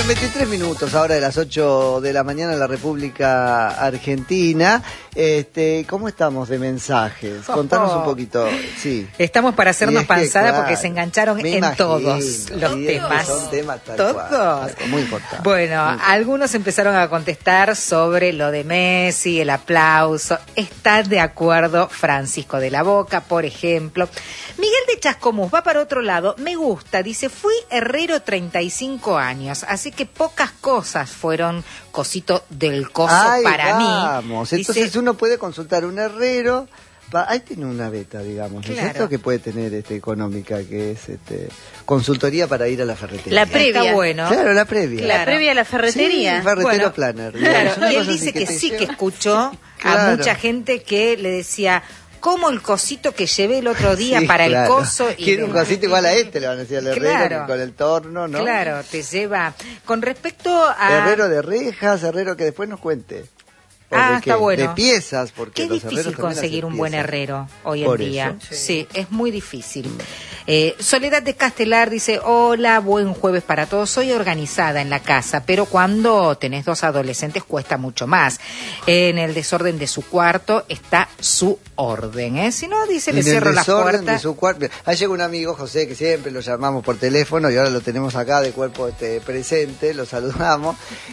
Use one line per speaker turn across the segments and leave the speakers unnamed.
23 minutos ahora de las 8 de la mañana en la República Argentina. ¿Cómo estamos de mensajes? Contanos un poquito. Sí.
Estamos para hacernos panzada, claro, porque se engancharon en
imagino,
todos los temas.
Son temas tal
todos.
Cual, muy importantes.
Bueno, algunos empezaron a contestar sobre lo de Messi, el aplauso. Está de acuerdo Francisco de la Boca, por ejemplo. Miguel de Chascomús va para otro lado. Me gusta, dice, fui herrero 35 años, así que pocas cosas fueron cosito del coso. Ay, para
vamos.
mí.
Entonces
dice,
uno puede consultar un herrero. Ahí tiene una beta, digamos, ¿no es
claro,
cierto? Que puede tener económica, que es consultoría para ir a la ferretería.
La previa.
Está bueno.
Claro, la previa.
La previa a la ferretería.
Sí, ferretero
bueno,
planner.
Claro, y él dice que sí, que escuchó
claro,
a mucha gente que le decía, como el cosito que llevé el otro día para
claro,
el coso.
Quiere un cosito igual a le van a decir al herrero,
claro,
con el torno, ¿no?
Claro, te lleva. Con respecto a...
Herrero de rejas, herrero que después nos cuente.
Está bueno.
De piezas, porque
qué difícil conseguir un buen herrero hoy en día. Sí, es muy difícil. Soledad de Castelar dice, hola, buen jueves para todos. Soy organizada en la casa, pero cuando tenés dos adolescentes cuesta mucho más. En el desorden de su cuarto está su orden, Si no, dice, le cierro las puertas.
De su cuarto. Ahí llega un amigo, José, que siempre lo llamamos por teléfono y ahora lo tenemos acá de cuerpo presente, lo saludamos.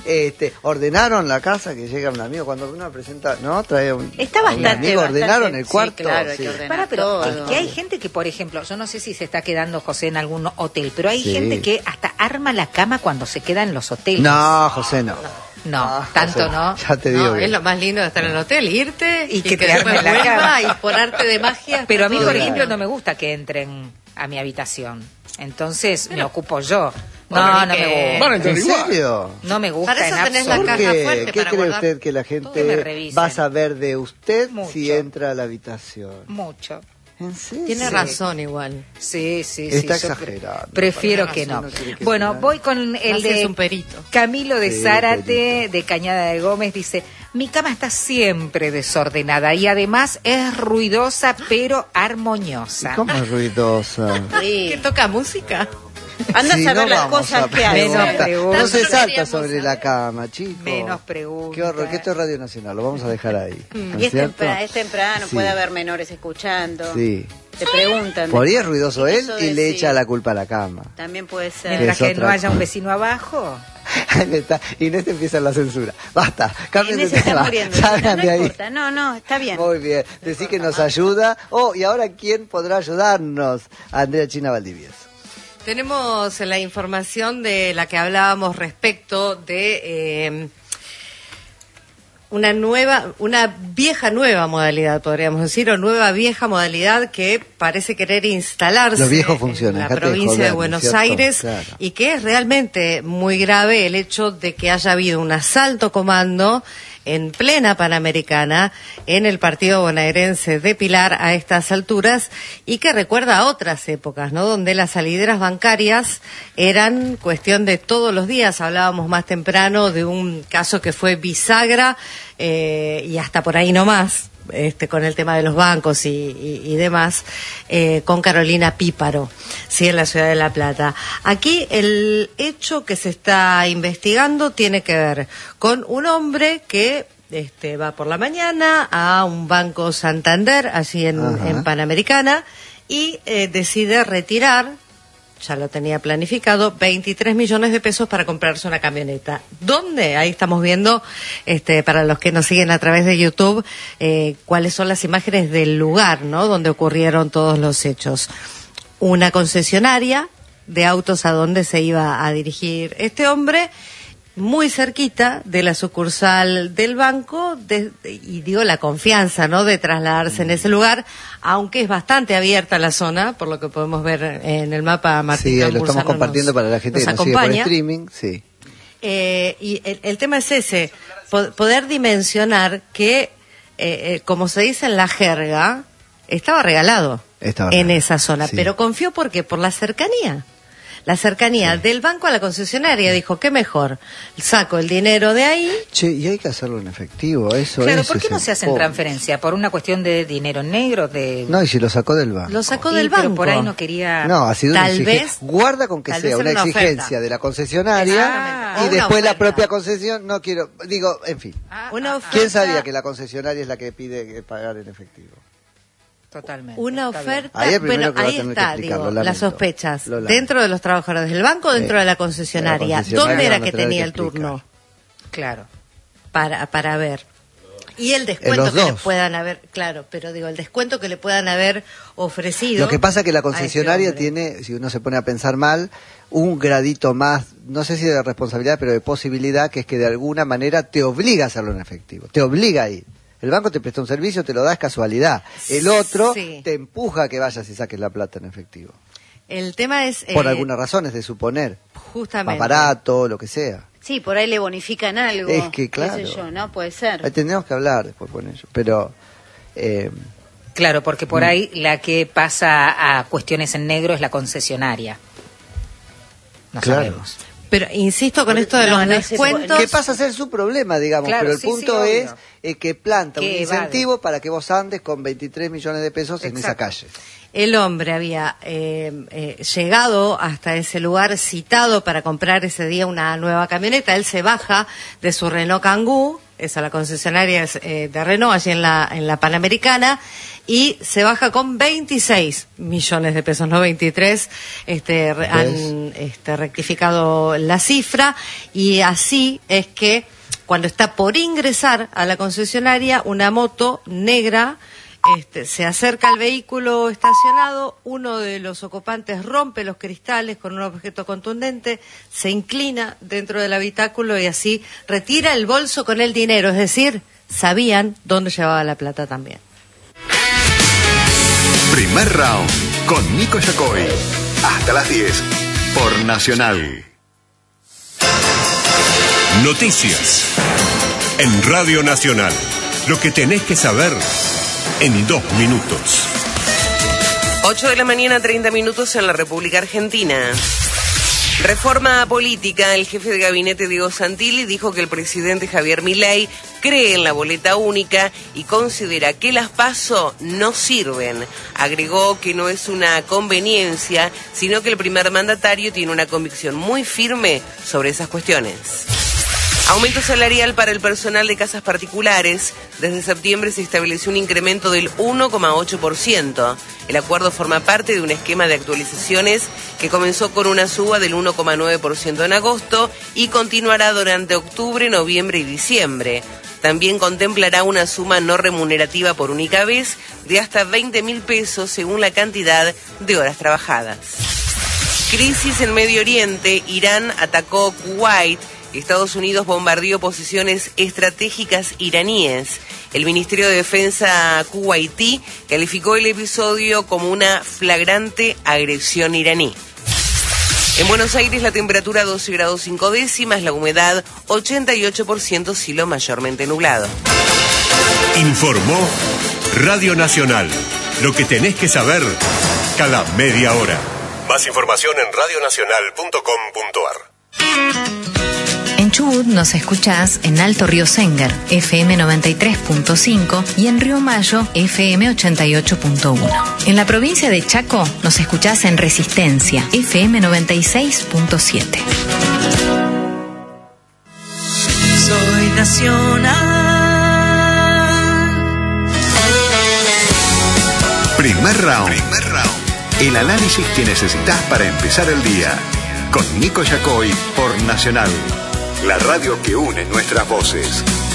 Ordenaron la casa, que llega un amigo cuando uno presenta, ¿no? Trae
está bastante,
ordenaron el cuarto.
Sí, claro, hay que ordenar
pero
todo.
Es que hay gente que, por ejemplo, yo no sé si se está quedando José en algún hotel, pero hay gente que hasta arma la cama cuando se queda en los hoteles.
No, José, no.
No, tanto
José,
no.
Ya te digo.
Es lo más lindo de estar en el hotel, irte
y que te arme la cama
y ponerte de magia.
Pero a mí, por ejemplo, no me gusta que entren a mi habitación. Entonces me ocupo yo. No me gusta.
¿En serio?
No me gusta.
Para eso tenés
absoluto.
la caja fuerte.
¿Qué
para
cree
guardar
usted que la gente va a saber de usted
mucho,
si entra a la habitación?
Mucho.
¿En serio?
Tiene razón igual.
Sí.
Está exagerado.
Prefiero que no. Bueno, voy con el de
un perito.
Camilo de Zárate, de Cañada de Gómez, dice, mi cama está siempre desordenada y además es ruidosa pero armoniosa.
¿Cómo es ruidosa?
¿Que toca música?
Anda a saber las cosas que hay.
No se salta sobre la cama, chicos.
Menos preguntas.
Qué horror, que esto es Radio Nacional, lo vamos a dejar ahí. ¿No
Y
es cierto?
es temprano, puede haber menores escuchando.
Sí.
Te preguntan.
Por ahí es ruidoso él y le
decir.
echa la culpa a la cama.
También puede ser.
Mientras que no haya un
cosa.
vecino abajo.
Inés empieza la censura. Basta, cambien de
Inés se está
tema.
muriendo.
Salgan
No
de ahí.
importa, no, está bien.
Muy bien. Decí que nos ayuda. Y ahora, ¿quién podrá ayudarnos? Andrea China Valdivieso.
Tenemos la información de la que hablábamos respecto de una vieja nueva modalidad, podríamos decir, o nueva vieja modalidad que parece querer instalarse en la provincia de Buenos Aires, claro, y que es realmente muy grave el hecho de que haya habido un asalto comando en plena Panamericana, en el partido bonaerense de Pilar a estas alturas, y que recuerda a otras épocas, ¿no? Donde las salideras bancarias eran cuestión de todos los días. Hablábamos más temprano de un caso que fue bisagra, y hasta por ahí nomás, con el tema de los bancos y demás, con Carolina Píparo, sí, en la ciudad de La Plata. Aquí el hecho que se está investigando tiene que ver con un hombre que va por la mañana a un banco Santander, allí en Panamericana, y decide retirar, ya lo tenía planificado, 23 millones de pesos para comprarse una camioneta. ¿Dónde? Ahí estamos viendo, para los que nos siguen a través de YouTube, cuáles son las imágenes del lugar, ¿no? Donde ocurrieron todos los hechos. Una concesionaria de autos a donde se iba a dirigir este hombre, muy cerquita de la sucursal del banco, y digo, la confianza, ¿no?, de trasladarse en ese lugar, aunque es bastante abierta la zona, por lo que podemos ver en el mapa. Martín
Sí,
Campuzano
lo estamos compartiendo para la gente que nos sigue por streaming, sí.
Y el tema es ese, poder dimensionar que, como se dice en la jerga, estaba regalado en esa zona,
sí,
pero confió porque por la cercanía. la cercanía del banco a la concesionaria. Dijo, ¿qué mejor? Saco el dinero de ahí.
Che, y hay que hacerlo en efectivo, eso
claro,
es.
¿por qué no se hacen transferencia? ¿Por una cuestión de dinero negro?
No, y si lo sacó del banco.
Lo sacó del banco.
Pero por ahí no quería...
No, ha sido
tal
una
vez.
Guarda con que sea una exigencia de la concesionaria y después la propia concesión, no quiero, digo, en fin. ¿Quién sabía que la concesionaria es la que pide pagar en efectivo?
Totalmente.
Una oferta,
bueno,
ahí está, digo, las sospechas. ¿Dentro de los trabajadores del banco o dentro de la concesionaria? ¿Dónde era que tenía el turno?
Claro.
Para ver. Y el descuento que le puedan haber, claro, pero digo, el descuento que le puedan haber ofrecido.
Lo que pasa es que la concesionaria tiene, si uno se pone a pensar mal, un gradito más, no sé si de responsabilidad, pero de posibilidad, que es que de alguna manera te obliga a hacerlo en efectivo, te obliga a ir. El banco te presta un servicio, te lo da, es casualidad. El otro te empuja a que vayas y saques la plata en efectivo.
El tema es...
por algunas razones, de suponer.
Justamente.
Más barato, lo que sea.
Sí, por ahí le bonifican algo.
Es que, claro.
Qué sé yo, ¿no? Puede ser.
Ahí tendríamos que hablar después con ellos, pero...
claro, porque por ahí la que pasa a cuestiones en negro es la concesionaria. No sabemos.
Pero insisto con esto de los descuentos.
¿Qué pasa a ser su problema, digamos? Claro, pero el punto es que planta un incentivo para que vos andes con 23 millones de pesos en esa calle.
El hombre había llegado hasta ese lugar citado para comprar ese día una nueva camioneta. Él se baja de su Renault Kangoo, esa la concesionaria de Renault, allí en la Panamericana, y se baja con 26 millones de pesos, no 23. Han rectificado la cifra, y así es que cuando está por ingresar a la concesionaria, una moto negra se acerca al vehículo estacionado. Uno de los ocupantes rompe los cristales con un objeto contundente, se inclina dentro del habitáculo y así retira el bolso con el dinero, es decir, sabían dónde llevaba la plata también.
Primer round con Nico Yacoy. Hasta las 10 por Nacional.
Noticias en Radio Nacional. Lo que tenés que saber en 2 minutos.
8 de la mañana, 30 minutos en la República Argentina. Reforma política. El jefe de gabinete Diego Santilli dijo que el presidente Javier Milei cree en la boleta única y considera que las PASO no sirven. Agregó que no es una conveniencia, sino que el primer mandatario tiene una convicción muy firme sobre esas cuestiones. Aumento salarial para el personal de casas particulares. Desde septiembre se estableció un incremento del 1,8%. El acuerdo forma parte de un esquema de actualizaciones que comenzó con una suba del 1,9% en agosto y continuará durante octubre, noviembre y diciembre. También contemplará una suma no remunerativa por única vez de hasta 20.000 pesos según la cantidad de horas trabajadas. Crisis en Medio Oriente. Irán atacó Kuwait. Estados Unidos bombardeó posiciones estratégicas iraníes. El Ministerio de Defensa kuwaití calificó el episodio como una flagrante agresión iraní. En Buenos Aires la temperatura 12 grados 5 décimas, la humedad 88%, cielo mayormente nublado.
Informó Radio Nacional. Lo que tenés que saber cada media hora. Más información en radionacional.com.ar.
En Chubut nos escuchás en Alto Río Sénger, FM 93.5 y en Río Mayo, FM 88.1. En la provincia de Chaco nos escuchás en Resistencia, FM 96.7.
Soy nacional.
Primer round. El análisis que necesitas para empezar el día. Con Nico Yacoy por Nacional. La radio que une nuestras voces.